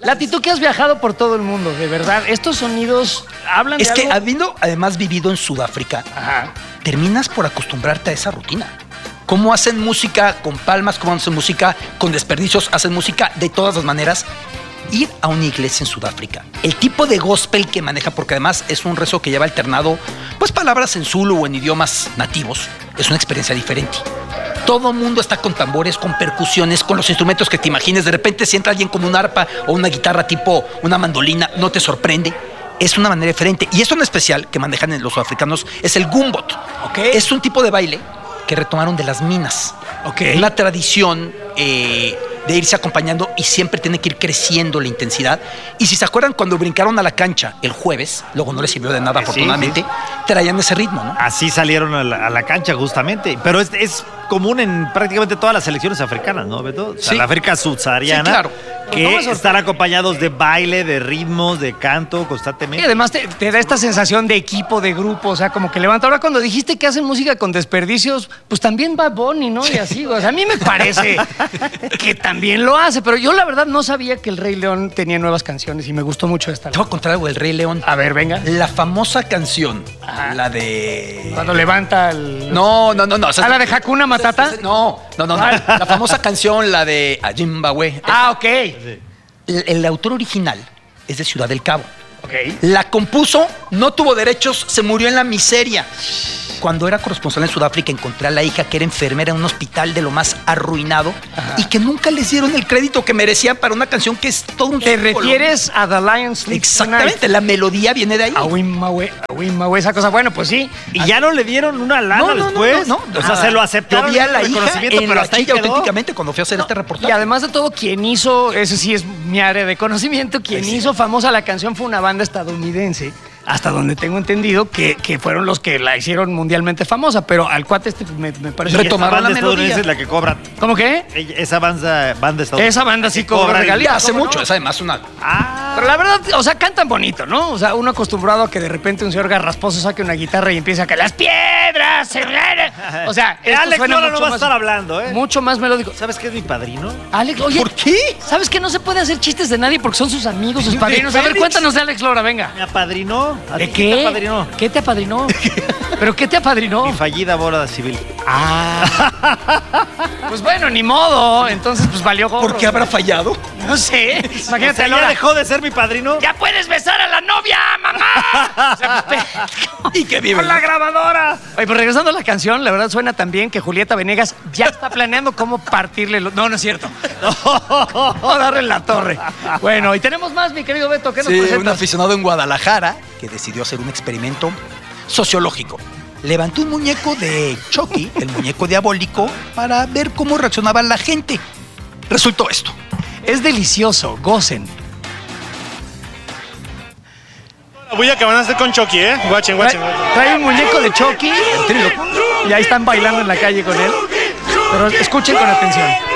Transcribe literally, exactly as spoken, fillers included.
Lati, tú que has viajado por todo el mundo, de verdad, estos sonidos hablan es de que algo... habiendo además vivido en Sudáfrica, Ajá. terminas por acostumbrarte a esa rutina. Cómo hacen música con palmas, cómo hacen música con desperdicios, hacen música de todas las maneras. Ir a una iglesia en Sudáfrica, el tipo de gospel que maneja, porque además es un rezo que lleva alternado pues palabras en zulu o en idiomas nativos, es una experiencia diferente. Todo el mundo está con tambores, con percusiones, con los instrumentos que te imagines. De repente si entra alguien con un arpa o una guitarra tipo una mandolina, no te sorprende. Es una manera diferente. Y eso en especial que manejan los sudafricanos es el gumbot. Okay. Es un tipo de baile que retomaron de las minas. Okay. Una tradición eh, de irse acompañando y siempre tiene que ir creciendo la intensidad. Y si se acuerdan, cuando brincaron a la cancha el jueves, luego no les sirvió de nada, sí, afortunadamente, sí. traían ese ritmo, ¿no? Así salieron a la, a la cancha justamente. Pero es, es común en prácticamente todas las selecciones africanas, ¿no, Beto? O sea, Sí. la África subsahariana. Sí, claro. Que No me sorprende. están acompañados de baile, de ritmos, de canto Y constantemente. además te, te da esta sensación de equipo, de grupo, o sea, como que levanta. Ahora cuando dijiste que hacen música con desperdicios, pues también va Bonnie, ¿no? Y así, o sea, a mí me parece que también lo hace, pero yo la verdad no sabía que el Rey León tenía nuevas canciones y me gustó mucho esta. Te voy a contar algo del Rey León. A ver, venga. La famosa canción, Ajá. la de... Cuando levanta el... No, no, no, no. o sea, ¿Ah, la de Hakuna Matata? No, no, no, no. La famosa canción, la de Zimbabue. Ah, ok. El, el autor original es de Ciudad del Cabo. Ok. La compuso, no tuvo derechos, se murió en la miseria. Cuando era corresponsal en Sudáfrica encontré a la hija que era enfermera en un hospital de lo más arruinado. Ajá. Y que nunca les dieron el crédito que merecían para una canción que es todo un ¿Te símbolo. refieres a The Lion Sleeps Exactamente, Tonight? la melodía viene de ahí. Awimmawe, Awimmawe, esa cosa. Bueno, pues sí. Y ya no le dieron una lana No, no, no, después. no, no, o sea, nada. se lo aceptaron. Yo vi a la el hija reconocimiento, en pero la hasta ahí chilla quedó. auténticamente cuando fui a hacer este reportaje. Y además de todo, quien hizo, eso sí es mi área de conocimiento, quien Sí. hizo famosa la canción fue una banda estadounidense, hasta donde tengo entendido, que, que fueron los que la hicieron mundialmente famosa, pero al cuate este me, me parece... Y esa Retomaron banda la melodía. estadounidense es la que cobra. ¿Cómo qué? Ella- Esa banda, banda estadounidense. Esa banda sí que cobra cobra regalías. Hace ¿cómo mucho, no? es además una... Ah, Pero la verdad, o sea, cantan bonito, ¿no? O sea, uno acostumbrado a que de repente un señor garrasposo saque una guitarra y empieza a que las piedras se... O sea, Eh, esto Alex suena Lora mucho no va a más- estar hablando, ¿eh? Mucho más melódico. ¿Sabes qué es mi padrino? Alex, oye, ¿Por qué? ¿sabes que no se puede hacer chistes de nadie porque son sus amigos, sus ¿De padrinos? A ver, Félix? cuéntanos de Alex Lora, venga. Me apadrinó. ¿A ¿De ti qué? te apadrinó? ¿Qué te apadrinó? ¿Pero qué te apadrinó? Mi fallida boda civil. Ah. Pues bueno, ni modo. Entonces, pues valió gorro. ¿Por qué habrá fallado? No sé. O Imagínate, sea, Lora. ¿ya dejó de ser mi padrino? ¡Ya puedes besar a la novia, mamá! O sea, pues, ¿Y qué vive? ¡con la grabadora! Oye, pues regresando a la canción, la verdad suena tan bien que Julieta Venegas ya está planeando cómo partirle los... No, no es cierto. No, darle en la torre. Bueno, y tenemos más, mi querido Beto. ¿Qué nos Sí, un presentas? aficionado en Guadalajara que decidió hacer un experimento sociológico. Levantó un muñeco de Chucky, el muñeco diabólico, para ver cómo reaccionaba la gente. Resultó esto. Es delicioso, gocen. La bulla que van a hacer con Chucky, ¿eh? Guachen, guachen, Trae, guachen. trae un muñeco de Chucky y ahí están bailando en la calle con él. Pero escuchen con atención.